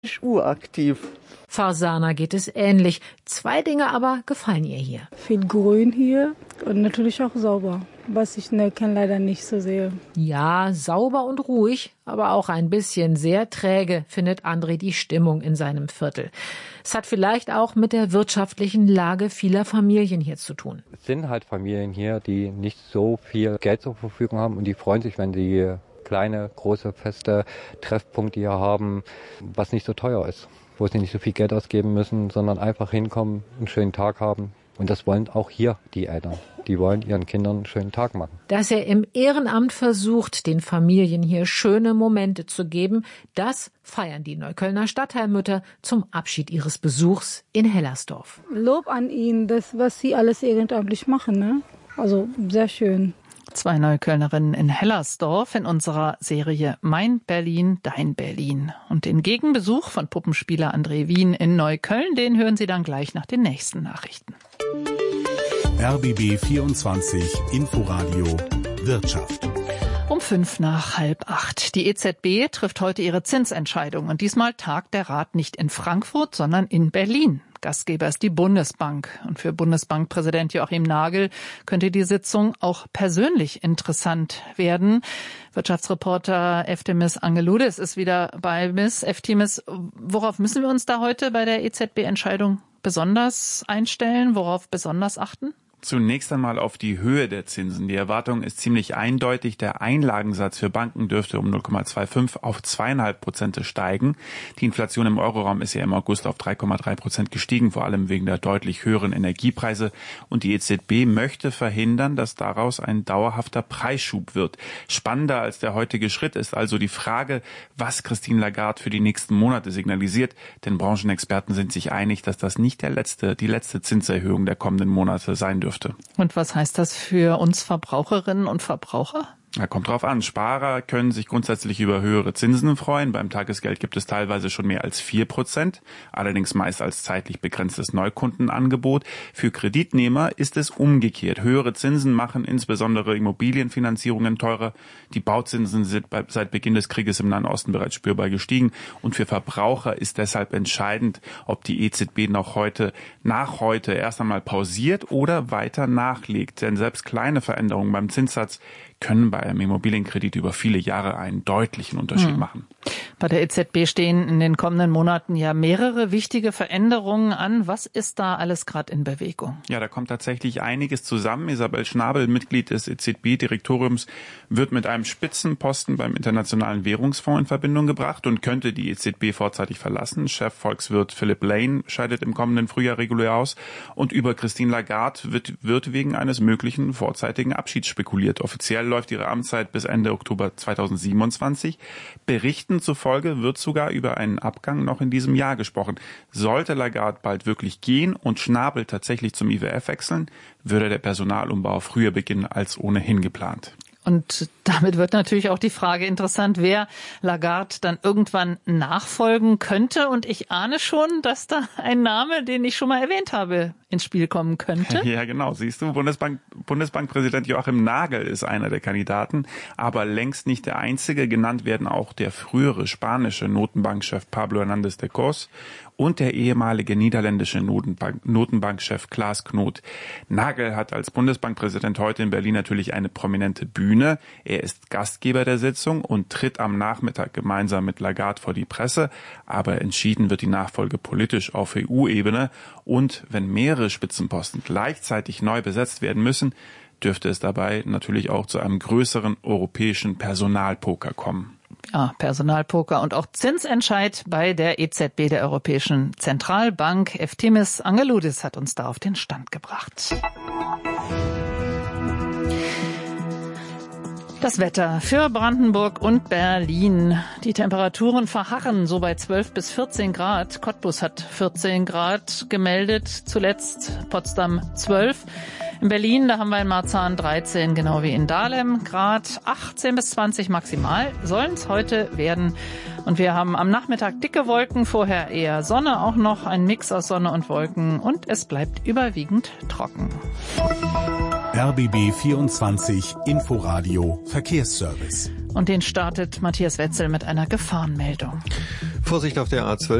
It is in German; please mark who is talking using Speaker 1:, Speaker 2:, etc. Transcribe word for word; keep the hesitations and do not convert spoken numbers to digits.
Speaker 1: uraktiv.
Speaker 2: Farsana geht es ähnlich. Zwei Dinge aber gefallen ihr hier.
Speaker 3: Viel Grün hier und natürlich auch sauber, was ich in Neukölln leider nicht so sehe.
Speaker 2: Ja, sauber und ruhig, aber auch ein bisschen sehr träge, findet André die Stimmung in seinem Viertel. Es hat vielleicht auch mit der wirtschaftlichen Lage vieler Familien hier zu tun.
Speaker 4: Es sind halt Familien hier, die nicht so viel Geld zur Verfügung haben und die freuen sich, wenn die kleine, große, feste Treffpunkte hier haben, was nicht so teuer ist, wo sie nicht so viel Geld ausgeben müssen, sondern einfach hinkommen, einen schönen Tag haben. Und das wollen auch hier die Eltern. Die wollen ihren Kindern einen schönen Tag machen.
Speaker 2: Dass er im Ehrenamt versucht, den Familien hier schöne Momente zu geben, das feiern die Neuköllner Stadtteilmütter zum Abschied ihres Besuchs in Hellersdorf.
Speaker 3: Lob an ihn, das, was sie alles ehrenamtlich machen, ne? Also sehr schön.
Speaker 5: Zwei Neuköllnerinnen in Hellersdorf in unserer Serie Mein Berlin, Dein Berlin. Und den Gegenbesuch von Puppenspieler André Wien in Neukölln, den hören Sie dann gleich nach den nächsten Nachrichten.
Speaker 6: R B B vierundzwanzig Inforadio Wirtschaft.
Speaker 5: Um fünf nach halb acht. Die E Z B trifft heute ihre Zinsentscheidung. Und diesmal tagt der Rat nicht in Frankfurt, sondern in Berlin. Gastgeber ist die Bundesbank. Und für Bundesbankpräsident Joachim Nagel könnte die Sitzung auch persönlich interessant werden. Wirtschaftsreporter Eftimis Angeloudis ist wieder bei Miss Eftimis. Worauf müssen wir uns da heute bei der E Z B-Entscheidung besonders einstellen? Worauf besonders achten?
Speaker 7: Zunächst einmal auf die Höhe der Zinsen. Die Erwartung ist ziemlich eindeutig. Der Einlagensatz für Banken dürfte um null Komma fünfundzwanzig auf zwei Komma fünf Prozent steigen. Die Inflation im Euroraum ist ja im August auf drei Komma drei Prozent gestiegen, vor allem wegen der deutlich höheren Energiepreise. Und die E Z B möchte verhindern, dass daraus ein dauerhafter Preisschub wird. Spannender als der heutige Schritt ist also die Frage, was Christine Lagarde für die nächsten Monate signalisiert. Denn Branchenexperten sind sich einig, dass das nicht der letzte, die letzte Zinserhöhung der kommenden Monate sein dürfte.
Speaker 5: Und was heißt das für uns Verbraucherinnen und Verbraucher?
Speaker 7: Ja, kommt drauf an. Sparer können sich grundsätzlich über höhere Zinsen freuen. Beim Tagesgeld gibt es teilweise schon mehr als vier Prozent, allerdings meist als zeitlich begrenztes Neukundenangebot. Für Kreditnehmer ist es umgekehrt. Höhere Zinsen machen insbesondere Immobilienfinanzierungen teurer. Die Bauzinsen sind seit Beginn des Krieges im Nahen Osten bereits spürbar gestiegen. Und für Verbraucher ist deshalb entscheidend, ob die E Z B noch heute, nach heute erst einmal pausiert oder weiter nachlegt. Denn selbst kleine Veränderungen beim Zinssatz können bei einem Immobilienkredit über viele Jahre einen deutlichen Unterschied hm. machen.
Speaker 5: Bei der E Z B stehen in den kommenden Monaten ja mehrere wichtige Veränderungen an. Was ist da alles gerade in Bewegung?
Speaker 7: Ja, da kommt tatsächlich einiges zusammen. Isabel Schnabel, Mitglied des E Z B-Direktoriums, wird mit einem Spitzenposten beim Internationalen Währungsfonds in Verbindung gebracht und könnte die E Z B vorzeitig verlassen. Chefvolkswirt Philip Lane scheidet im kommenden Frühjahr regulär aus. Und über Christine Lagarde wird, wird wegen eines möglichen vorzeitigen Abschieds spekuliert. Offiziell läuft ihre Amtszeit bis Ende Oktober zweitausendsiebenundzwanzig. Berichten zufolge wird sogar über einen Abgang noch in diesem Jahr gesprochen. Sollte Lagarde bald wirklich gehen und Schnabel tatsächlich zum I W F wechseln, würde der Personalumbau früher beginnen als ohnehin geplant.
Speaker 5: Und damit wird natürlich auch die Frage interessant, wer Lagarde dann irgendwann nachfolgen könnte. Und ich ahne schon, dass da ein Name, den ich schon mal erwähnt habe, ins Spiel kommen könnte.
Speaker 7: Ja, genau. Siehst du, Bundesbank, Bundesbankpräsident Joachim Nagel ist einer der Kandidaten, aber längst nicht der einzige. Genannt werden auch der frühere spanische Notenbankchef Pablo Hernández de Cos und der ehemalige niederländische Notenbank, Notenbankchef Klaas Knot. Nagel hat als Bundesbankpräsident heute in Berlin natürlich eine prominente Bühne. Er ist Gastgeber der Sitzung und tritt am Nachmittag gemeinsam mit Lagarde vor die Presse. Aber entschieden wird die Nachfolge politisch auf E U-Ebene. Und wenn mehrere Spitzenposten gleichzeitig neu besetzt werden müssen, dürfte es dabei natürlich auch zu einem größeren europäischen Personalpoker kommen.
Speaker 5: Ja, Personalpoker und auch Zinsentscheid bei der E Z B, der Europäischen Zentralbank. Eftimis Angeloudis hat uns da auf den Stand gebracht. Das Wetter für Brandenburg und Berlin. Die Temperaturen verharren so bei zwölf bis vierzehn Grad. Cottbus hat vierzehn Grad gemeldet, zuletzt Potsdam zwölf. In Berlin, da haben wir in Marzahn dreizehn, genau wie in Dahlem, Grad achtzehn bis zwanzig maximal sollen es heute werden. Und wir haben am Nachmittag dicke Wolken, vorher eher Sonne, auch noch ein Mix aus Sonne und Wolken und es bleibt überwiegend trocken.
Speaker 6: R B B vierundzwanzig Inforadio Verkehrsservice.
Speaker 5: Und den startet Matthias Wetzel mit einer Gefahrenmeldung.
Speaker 1: Vorsicht auf der A zwölf.